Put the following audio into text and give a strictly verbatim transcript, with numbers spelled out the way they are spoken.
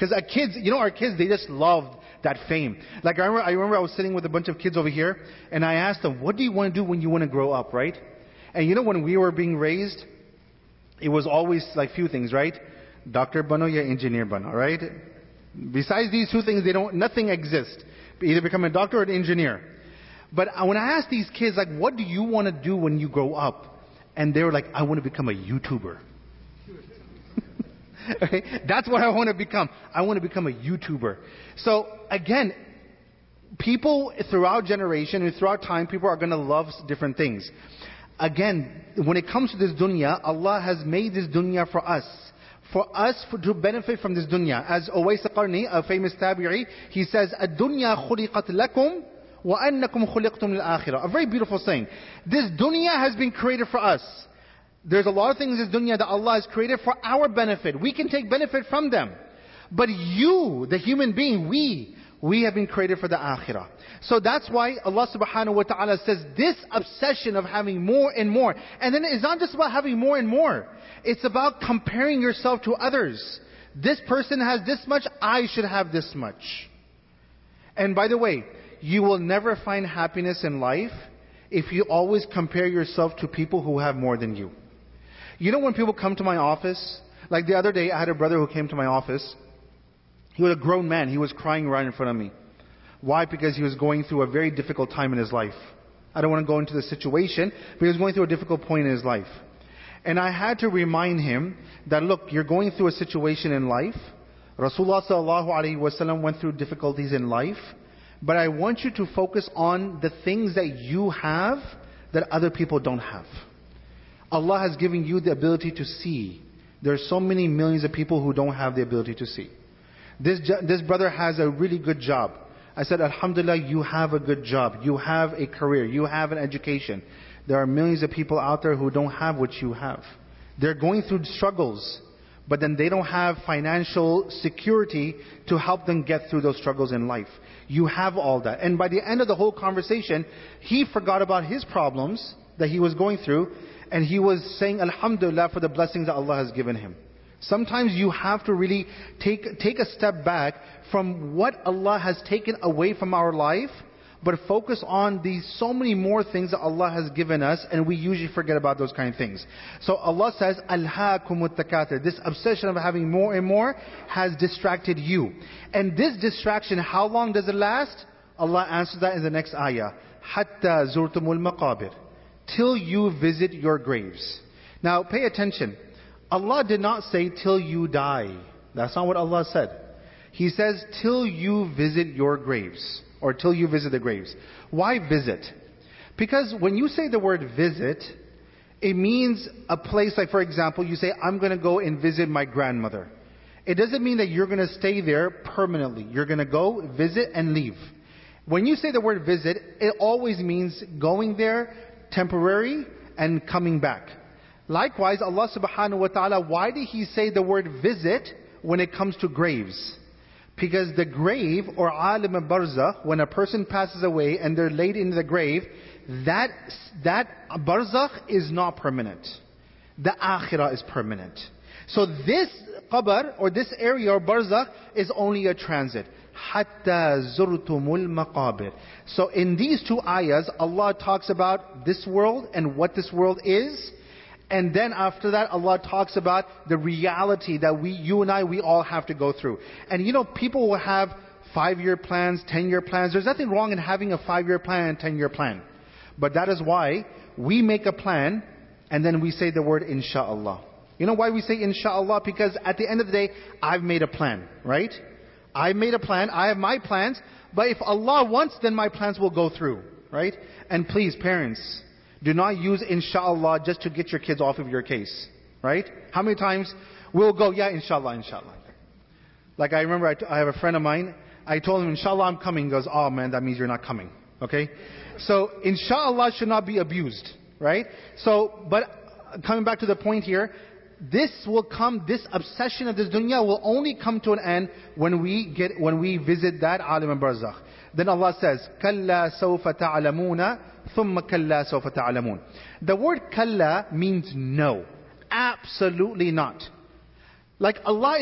Because our kids, you know, our kids, they just love that fame. Like I remember, I remember I was sitting with a bunch of kids over here, and I asked them, what do you want to do when you want to grow up, right? And you know, when we were being raised, it was always like few things, right? Doctor bano ya engineer bano, right? Besides these two things, they don't, nothing exists. Either become a doctor or an engineer. But when I asked these kids, like, what do you want to do when you grow up? And they were like, I want to become a YouTuber. Okay? That's what I want to become. I want to become a YouTuber. So again, people throughout generation and throughout time, people are going to love different things. Again, when it comes to this dunya, Allah has made this dunya for us. For us for, to benefit from this dunya. As Uwais al-Qarni, a famous tabi'i, he says, "Ad-dunya khuliqat lakum wa annakum khuliqtum lil-akhirah." A very beautiful saying. This dunya has been created for us. There's a lot of things in this dunya that Allah has created for our benefit. We can take benefit from them. But you, the human being, we, we have been created for the akhirah. So that's why Allah subhanahu wa ta'ala says this obsession of having more and more. And then it's not just about having more and more. It's about comparing yourself to others. This person has this much, I should have this much. And by the way, you will never find happiness in life if you always compare yourself to people who have more than you. You know, when people come to my office, like the other day I had a brother who came to my office. He was a grown man. He was crying right in front of me. Why? Because he was going through a very difficult time in his life. I don't want to go into the situation, but he was going through a difficult point in his life. And I had to remind him that, look, you're going through a situation in life. Rasulullah sallallahu alaihi wasallam went through difficulties in life. But I want you to focus on the things that you have that other people don't have. Allah has given you the ability to see. There are so many millions of people who don't have the ability to see. This, this brother has a really good job. I said, Alhamdulillah, you have a good job. You have a career. You have an education. There are millions of people out there who don't have what you have. They're going through struggles, but then they don't have financial security to help them get through those struggles in life. You have all that. And by the end of the whole conversation, he forgot about his problems that he was going through, and he was saying, Alhamdulillah, for the blessings that Allah has given him. Sometimes you have to really take, take a step back from what Allah has taken away from our life, but focus on these so many more things that Allah has given us, and we usually forget about those kind of things. So Allah says, Alhaakumut takathur. This obsession of having more and more has distracted you. And this distraction, how long does it last? Allah answers that in the next ayah. Hatta zurtumul maqabir. Till you visit your graves. Now pay attention. Allah did not say till you die. That's not what Allah said. He says till you visit your graves. Or till you visit the graves. Why visit? Because when you say the word visit, it means a place like, for example, you say, I'm going to go and visit my grandmother. It doesn't mean that you're going to stay there permanently. You're going to go, visit, and leave. When you say the word visit, it always means going there, temporary, and coming back. Likewise, Allah subhanahu wa ta'ala, why did He say the word visit when it comes to graves? Because the grave, or alim barzakh, when a person passes away and they're laid in the grave, that, that barzakh is not permanent. The akhirah is permanent. So this qabr, or this area, or barzakh, is only a transit. Hatta zurtumul maqabir. So in these two ayahs, Allah talks about this world and what this world is. And then after that, Allah talks about the reality that we, you and I, we all have to go through. And you know, people will have five-year plans, ten-year plans. There's nothing wrong in having a five-year plan and ten-year plan. But that is why we make a plan and then we say the word insha'Allah. You know why we say insha'Allah? Because at the end of the day, I've made a plan, right? I've made a plan. I have my plans. But if Allah wants, then my plans will go through, right? And please, parents, do not use insha'Allah just to get your kids off of your case. Right? How many times we'll go, yeah, inshallah, inshallah. Like I remember I, t- I have a friend of mine, I told him, inshallah I'm coming. He goes, oh man, that means you're not coming. Okay? So, inshallah should not be abused. Right? So, but coming back to the point here, this will come, this obsession of this dunya will only come to an end when we get, when we visit that alim and barzakh. Then Allah says, Kalla sawfa ta'alamuna, thumma kalla sawfa ta'alamun. The word kalla means no. Absolutely not. Like Allah